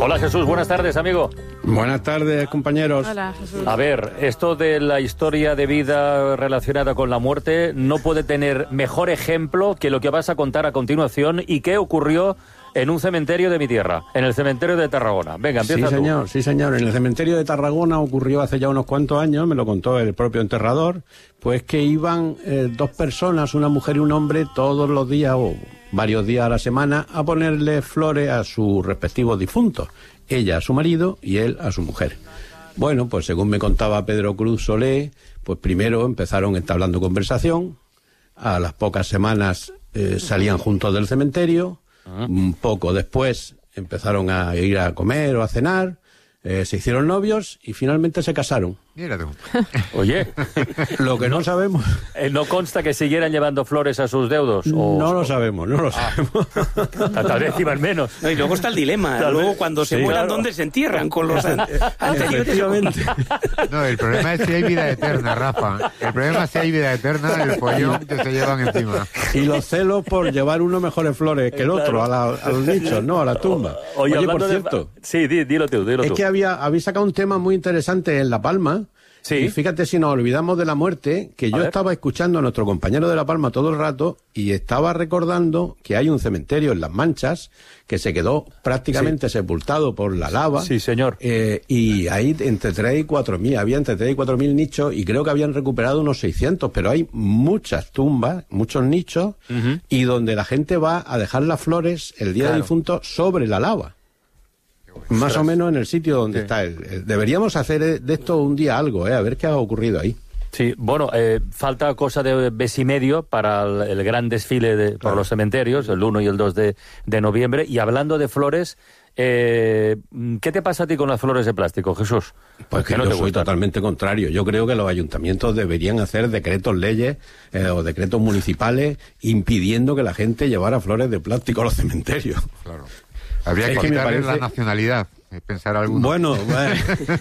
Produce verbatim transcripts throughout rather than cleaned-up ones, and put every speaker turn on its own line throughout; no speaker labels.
Hola Jesús, buenas tardes, amigo.
Buenas tardes, compañeros.
Hola, Jesús.
A ver, esto de la historia de vida relacionada con la muerte no puede tener mejor ejemplo que lo que vas a contar a continuación y qué ocurrió en un cementerio de mi tierra, en el cementerio de Tarragona. Venga, empieza
Sí,
tú.
señor, sí, señor. En el cementerio de Tarragona ocurrió hace ya unos cuantos años, me lo contó el propio enterrador, pues que iban eh, dos personas, una mujer y un hombre, todos los días o varios días a la semana a ponerle flores a sus respectivos difuntos. Ella a su marido y él a su mujer. Bueno, pues según me contaba Pedro Cruz Solé, pues primero empezaron entablando conversación, a las pocas semanas eh, salían juntos del cementerio, un poco después empezaron a ir a comer o a cenar, eh, se hicieron novios y finalmente se casaron.
Mira tú.
Oye,
Lo que no sabemos...
eh, ¿no consta que siguieran llevando flores a sus deudos? O,
No lo
o-
sabemos, no lo sabemos.
Tal vez iban menos.
No, y luego está el dilema.
Tal
luego
vez,
cuando se
sí,
mueran,
claro.
¿dónde se entierran? Con los an- anteriores.
Efectivamente.
No, el problema es si hay vida eterna, Rafa. El problema es si hay vida eterna, el follón que se llevan encima.
Y los celos por llevar uno mejores flores que el otro a, la- a los nichos, ¿no? A la tumba.
Oye,
Oye,
hablando
por
de-
cierto,
Sí, di- dilo tú, dilo
es
tú.
que había, habéis sacado un tema muy interesante en La Palma.
Sí.
Y fíjate si nos olvidamos de la muerte, que yo
ver.
estaba escuchando a nuestro compañero de La Palma todo el rato y estaba recordando que hay un cementerio en Las Manchas que se quedó prácticamente sepultado por la lava.
Sí, señor.
Eh, y hay entre tres y cuatro mil, había entre tres y cuatro mil nichos y creo que habían recuperado unos seiscientos, pero hay muchas tumbas, muchos nichos,
Ujú.
y donde la gente va a dejar las flores el día
Claro.
del difunto sobre la lava. Más o menos en el sitio donde está. El, el- deberíamos hacer de esto un día algo, ¿eh? A ver qué ha ocurrido ahí.
Sí, bueno, eh, falta cosa de mes y medio para el, el gran desfile de, por
Claro.
los cementerios, el uno y el dos de, de noviembre. Y hablando de flores, eh, ¿qué te pasa a ti con las flores de plástico, Jesús?
Pues que
no
yo
te
soy
gustan?
totalmente contrario. Yo creo que los ayuntamientos deberían hacer decretos leyes eh, o decretos municipales impidiendo que la gente llevara flores de plástico a los cementerios.
Claro. Habría
Es
que
que me
quitarle
parece-
la nacionalidad, eh, pensar alguno.
Bueno, bueno.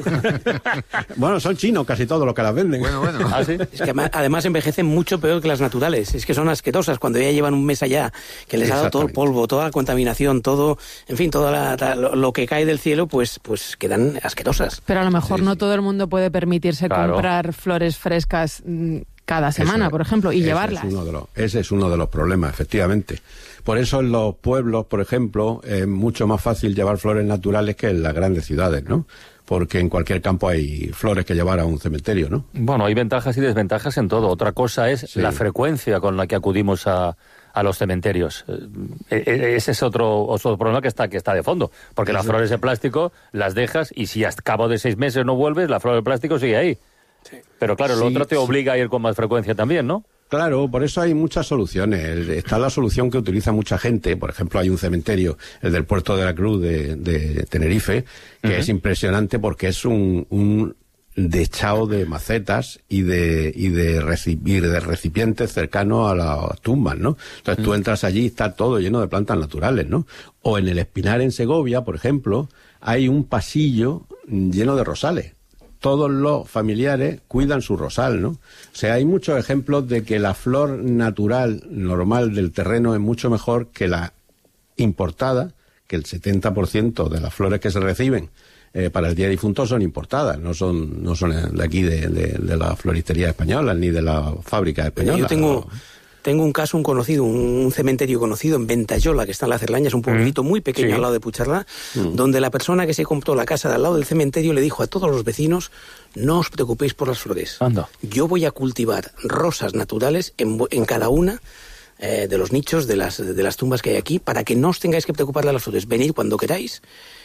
Bueno, son chinos casi todos los que las venden.
bueno, bueno.
¿Ah, sí?
Es que ama- además envejecen mucho peor que las naturales. Es que son asquerosas cuando ya llevan un mes allá, que les ha dado todo el
Exactamente.
polvo, toda la contaminación, todo, en fin, todo lo, lo que cae del cielo, pues, pues quedan asquerosas.
Pero a lo mejor
Sí,
no
sí.
todo el mundo puede permitirse
Claro.
comprar flores frescas mm, cada
Eso
semana,
es-
por ejemplo, y
ese
llevarlas.
Es uno de los, ese es uno de los problemas, efectivamente. Por eso en los pueblos, por ejemplo, es mucho más fácil llevar flores naturales que en las grandes ciudades, ¿no? Porque en cualquier campo hay flores que llevar a un cementerio, ¿no?
Bueno, hay ventajas y desventajas en todo. Otra cosa es
Sí.
la frecuencia con la que acudimos a, a los cementerios. Eh, eh, ese es otro, otro problema que está, que está de fondo. Porque las flores de plástico las dejas y si a cabo de seis meses no vuelves, la flor de plástico sigue ahí. Pero claro, lo
Sí,
otro te
sí.
obliga a ir con más frecuencia también, ¿no?
Claro, por eso hay muchas soluciones. Está la solución que utiliza mucha gente. Por ejemplo, hay un cementerio, el del Puerto de la Cruz de, de Tenerife, que
Ujú.
es impresionante porque es un, un dechado de macetas y de y de, reci- y de recipientes cercanos a las tumbas, ¿no? Entonces tú entras allí y está todo lleno de plantas naturales, ¿no? O en el Espinar en Segovia, por ejemplo, hay un pasillo lleno de rosales. Todos los familiares cuidan su rosal, ¿no? O sea, hay muchos ejemplos de que la flor natural, normal del terreno es mucho mejor que la importada, que el setenta por ciento de las flores que se reciben eh, para el Día Difunto son importadas, no son no son de aquí de, de, de la floristería española ni de la fábrica española.
Yo tengo, tengo un caso, un conocido, un, un cementerio conocido en Ventayola, que está en la Cerlaña, es un pueblito muy pequeño
Sí.
al lado de Pucharla,
Mm.
donde la persona que se compró la casa de al lado del cementerio le dijo a todos los vecinos: no os preocupéis por las flores.
Anda.
Yo voy a cultivar rosas naturales en, bu- en cada una eh, de los nichos de las, de las tumbas que hay aquí, para que no os tengáis que preocupar de las flores. Venid cuando queráis,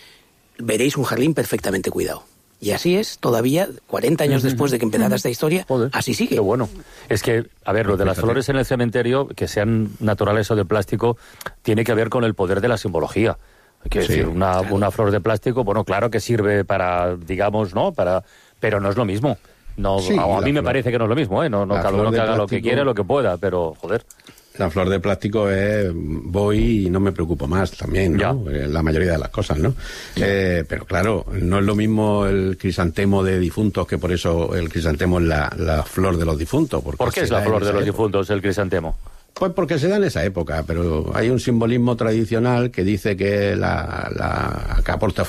veréis un jardín perfectamente cuidado. Y así es, todavía, cuarenta años después de que empezara esta historia,
Joder,
así sigue.
Qué bueno. Es que, a ver, lo de las
Fíjate.
flores en el cementerio, que sean naturales o de plástico, tiene que ver con el poder de la simbología. Quiero
Sí,
decir, una,
claro.
una flor de plástico, bueno, claro que sirve para, digamos, ¿no? Para, pero no es lo mismo. No,
Sí,
a, a
la
mí me
flor-
parece que no es lo mismo, ¿eh? No, no
la
cada
flor
uno que
de
haga lo que
plástico-
quiere, lo que pueda, pero, joder.
La flor de plástico es voy y no me preocupo más también, ¿no?
Ya.
Eh, La mayoría de las cosas, ¿no? Eh, pero claro, no es lo mismo el crisantemo de difuntos, que por eso el crisantemo es la, la flor de los difuntos. Porque
¿Por qué
se
es la
da en
flor de
esa
los
época.
difuntos el crisantemo?
Pues porque se da en esa época, pero hay un simbolismo tradicional que dice que la, la que aporta